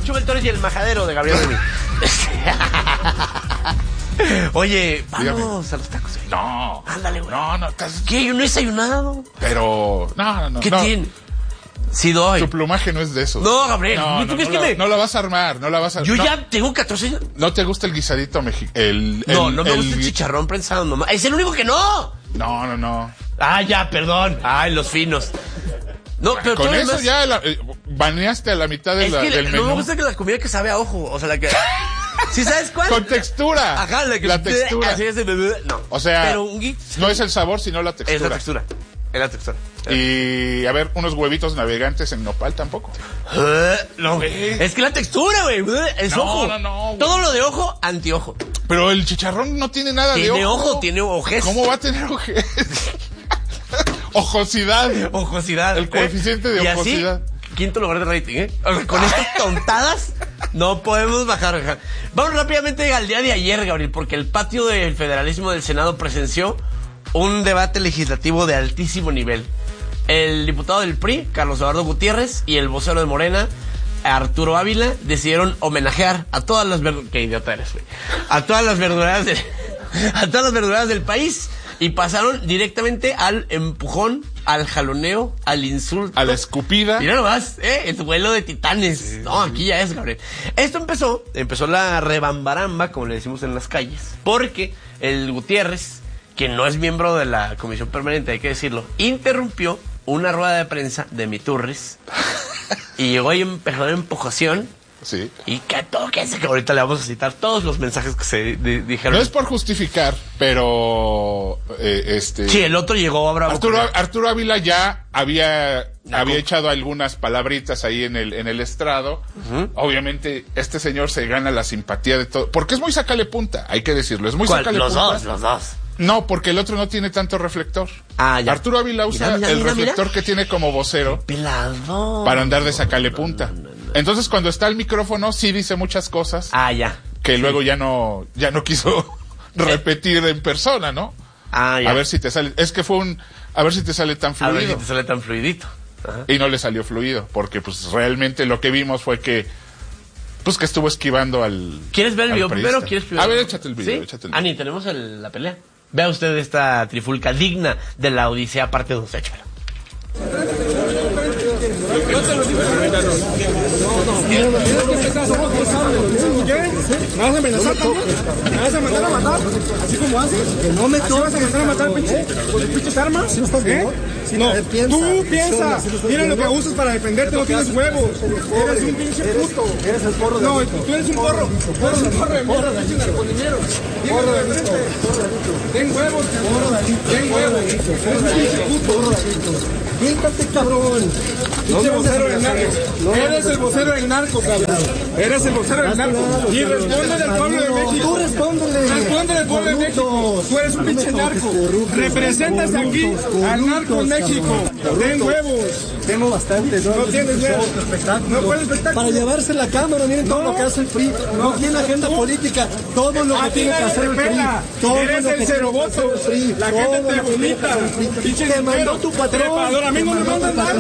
Chumel Torres y el majadero de Gabriel Remy. Oye, vamos a los tacos. No. Ándale, güey. No. ¿Qué? Yo no he desayunado. Pero, no. ¿Qué tiene? Sí doy. Tu plumaje no es de esos. No, Gabriel. No la vas a armar, Yo ya tengo 14 años. ¿No te gusta el guisadito mexicano? No me gusta el chicharrón prensado, mamá. Es el único que no. No. Ah, ya, perdón. Ay, los finos. No, pero con eso demás, ya baneaste a la mitad del menú. No me gusta que la comida que sabe a ojo. O sea, la que... ¿Sí sabes cuál? Con textura. Ajá, la textura. Así es de bebé. No. O sea, pero no es el sabor, sino la textura. Es la textura. Y, a ver, unos huevitos navegantes en nopal tampoco. No, es que la textura, güey. Es ojo. No. Todo lo de ojo, antiojo. Pero el chicharrón no tiene nada de ojo. Tiene ojez. ¿Cómo va a tener ojez? Ojosidad. El coeficiente de ojosidad. Así, quinto lugar de rating, ¿eh? O sea, con estas tontadas no podemos bajar. Vamos rápidamente al día de ayer, Gabriel, porque el patio del federalismo del Senado presenció un debate legislativo de altísimo nivel. El diputado del PRI, Carlos Eduardo Gutiérrez, y el vocero de Morena, Arturo Ávila, decidieron homenajear a todas las qué idiota eres, güey. A todas las verduleras del país. Y pasaron directamente al empujón, al jaloneo, al insulto. A la escupida. Mira nomás, el duelo de titanes. Sí, no, aquí ya es, Gabriel. Esto empezó la rebambaramba, como le decimos en las calles, porque el Gutiérrez, que no es miembro de la comisión permanente, hay que decirlo, interrumpió una rueda de prensa de Miturris y llegó y empezó la empujación. Sí. Y que ahorita le vamos a citar todos los mensajes que se dijeron. No es por justificar, pero sí, el otro llegó a bravo. Arturo Ávila ya había echado algunas palabritas ahí en el estrado. Uh-huh. Obviamente este señor se gana la simpatía de todo, porque es muy sacale punta, hay que decirlo, es muy sacale punta. Los dos. No, porque el otro no tiene tanto reflector. Ah, ya. Arturo Ávila usa el reflector que tiene como vocero. Pelado. Para andar de sacarle punta. Entonces, cuando está el micrófono, sí dice muchas cosas. Ah, ya. Que luego ya no quiso repetir en persona, ¿no? Ah, ya. A ver si te sale. Es que fue a ver si te sale tan fluido. A ver si te sale tan fluidito. Ajá. Y no le salió fluido, porque pues realmente lo que vimos fue que estuvo esquivando al. ¿Quieres ver el video primero o quieres primero? A ver, échate el video. ¿Sí? Ani, tenemos la pelea. Vea usted esta trifulca digna de la Odisea parte 2. Échala. ¿Me vas a amenazar también? ¿Me vas a mandar a matar? ¿Así como haces? Que no me toques. ¿Vas a mandar a matar con tus pinches armas? ¿Sí no estás bien? No, tú piensas. Mira lo que usas para defenderte, no tienes huevos. Eres un pinche puto. Eres el porro. No, tú eres un porro. Eres un porro de mierda, pinche narcolinero. Porro de frente. Ten huevos, ten huevos. Eres un pinche puto. Quítate, cabrón. Pinche vocero del narco. Eres el vocero del narco, cabrón. Eres el vocero del narco. Y respóndele al pueblo de México. Tú respóndele. Respóndele al pueblo de México. Tú eres un pinche narco. Representas aquí al narco en México. Ten huevos. Tengo bastantes. No tienes huevos. No puedes espectáculo. Para llevarse la cámara, miren todo lo que hace el PRI. No tiene agenda política. Todo lo que tiene que hacer el PRI. Eres el cero voto. La gente te vomita. Te mandó tu patrón. A mí no me mandan nada.